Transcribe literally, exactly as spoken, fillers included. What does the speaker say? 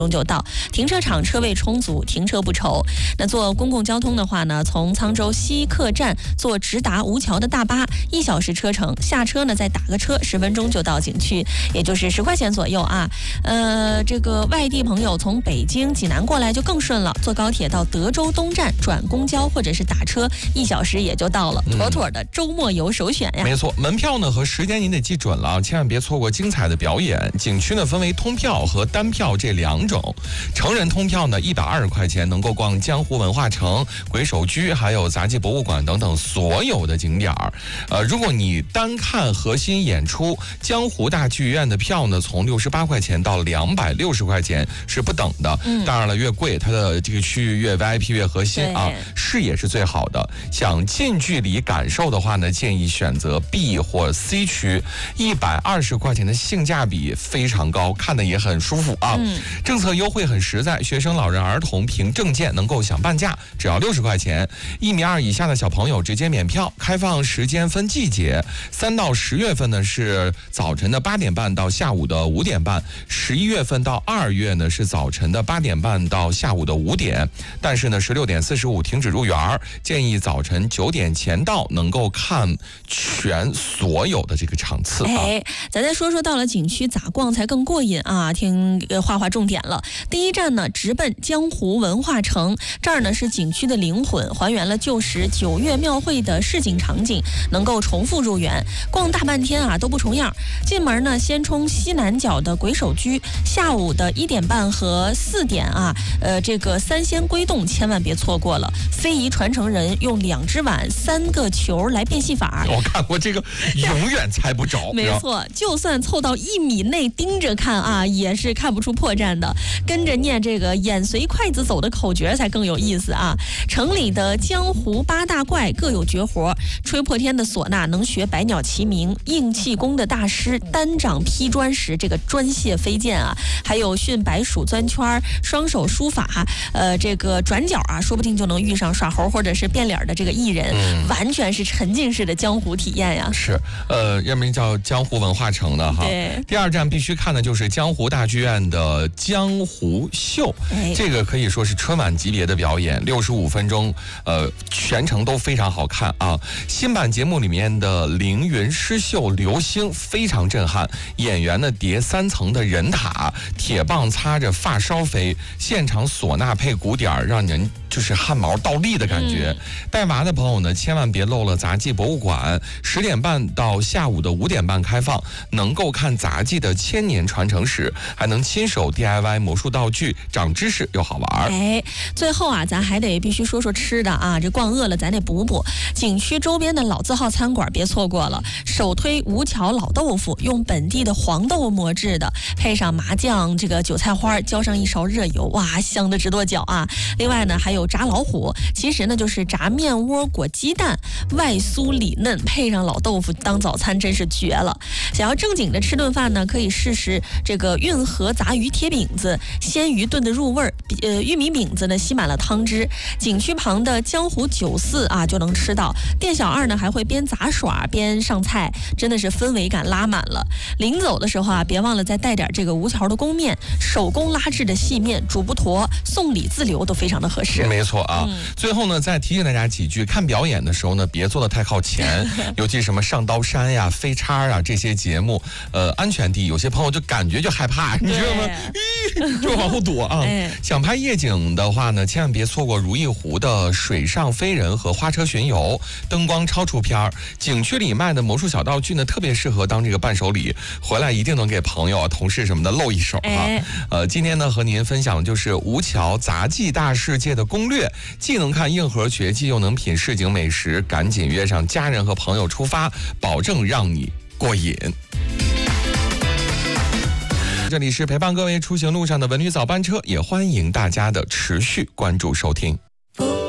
就到，停车场车位充足，停车不愁。那坐公共交通的话呢，从沧州西客站坐直达吴桥的大巴，一小时车程，下车呢再打个车，十分钟就到景区，也就是十块钱左右啊。呃，这个外地朋友从北京、济南过来就更顺了，坐高铁到德州东站，转公交或者是打车，一小时也就到了，妥妥的周末游首选呀。 没错，门票呢和时间您得记准了，千万别错过精彩的表演。景区呢分为通票和单票这两种。成人通票呢一百二十块钱，能够逛江湖文化城、鬼手居还有杂技博物馆等等所有的景点儿。呃，如果你单看核心演出，江湖大剧院的票呢从六十八块钱到两百六十块钱是不等的。嗯，当然了，越贵它的这个区域越 V I P 越核心啊，视野是最好的。想近距离感受的话呢，建议选择 B 或 C 区，一百二十块钱的性价比非常高，看的也很舒服啊。嗯，政策优惠很实在，学生、老人、儿童凭证件能够享半价，只要六十块钱。一米二以下的小朋友直接免票。开放时间分季节，三到十月份呢是早晨的八点半到下午的五点半，十一月份到二月呢是早晨的八点半到下午的五点。但是呢，十六点四十五停止入园，建议早晨九点前到，能够看全所有的这个场次啊。 哎，咱再说说到了景区咋逛才更过瘾啊？听画画重点了。第一站呢，直奔江湖文化城，这儿呢是景区的灵魂，还原了旧时九月庙会的市井场景，能够重复入园，逛大半天啊都不重样。进门呢，先冲西南角的鬼手居，下午的一点半和四点啊，呃，这个三仙归洞千万别错过了。非遗传承人用两只碗、三个球来变戏法， 我看过这个，永远猜不着。 没错，就算凑到一米内盯着看啊，也是看不出破绽的。跟着念这个眼随筷子走的口诀才更有意思啊！城里的江湖八大怪各有绝活，吹破天的唢呐能学百鸟齐鸣，硬气功的大师单掌劈砖时这个砖屑飞溅啊，还有训白鼠钻圈、双手书法，呃，这个转角啊，说不定就能遇上耍猴或者是变脸的这个艺人，嗯、完全是沉浸式的江湖体验呀。 是，呃，要不然叫江湖文化城的哈。 对。 第二站必须看的就是江湖大剧院的江湖秀，哎、这个可以说是春晚级别的表演，六十五分钟，呃，全程都非常好看啊。新版节目里面的凌云诗秀流星非常震撼，演员呢叠三层的人塔，铁棒擦着发梢飞，现场唢呐配鼓点，让人就是汗毛倒立的感觉。嗯、带娃的朋友呢，千万别漏了杂技博物馆，十点半到下午的五点半开放，能够看杂技的千年传承史，还能亲手 D I Y 魔术道具，长知识又好玩。 哎，最后啊，咱还得必须说说吃的啊，这逛饿了咱得补补。景区周边的老字号餐馆别错过了，首推吴桥老豆腐，用本地的黄豆磨制的，配上麻酱这个韭菜花，浇上一勺热油，哇，香的直跺脚啊！另外呢，还有炸老虎，其实呢就是炸面窝裹鸡蛋，外酥里嫩，配上老豆腐当早餐真是绝了。想要正经的吃顿饭呢，可以试试这个运河杂鱼贴饼子，鲜鱼炖的入味儿，呃，玉米饼子呢吸满了汤汁。景区旁的江湖酒肆啊就能吃到，店小二呢还会边杂耍边上菜，真的是氛围感拉满了。临走的时候啊，别忘了再带点这个吴桥的公面，手工拉制的细面，煮不坨，送礼自留都非常的合适。 没错啊。嗯、最后呢，再提醒大家几句，看表演的时候呢，别坐得太靠前，尤其什么上刀山呀、飞叉啊这些节目，呃，安全第一。有些朋友就感觉就害怕，你知道吗？咦，就往后躲啊。哎、想拍夜景的话呢，千万别错过如意湖的水上飞人和花车巡游，灯光超出片儿。景区里卖的魔术小道具呢，特别适合当这个伴手礼，回来一定能给朋友啊、同事什么的露一手哈、啊。哎、呃，今天呢和您分享的就是吴桥杂技大世界的攻略，既能看硬核绝技，又能品市井美食，赶紧约上家人和朋友出发，保证让你过瘾。这里是陪伴各位出行路上的文旅早班车，也欢迎大家的持续关注收听。